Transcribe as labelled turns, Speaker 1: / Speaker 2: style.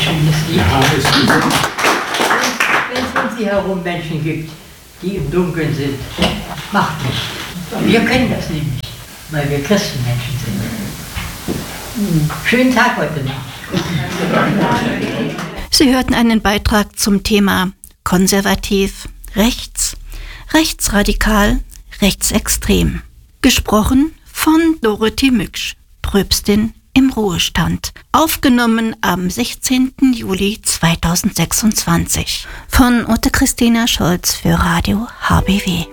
Speaker 1: schönes Lied.
Speaker 2: Ja, das ist
Speaker 1: Wenn es um Sie herum Menschen gibt, die im Dunkeln sind, macht nichts. Wir können das nämlich, weil wir Christenmenschen sind. Schönen Tag heute noch.
Speaker 3: Sie hörten einen Beitrag zum Thema konservativ, rechts, rechtsradikal, rechtsextrem. Gesprochen von Dorothee Mücksch, Pröpstin im Ruhestand. Aufgenommen am 16. Juli 2026 von Ute Christina Scholz für Radio HBW.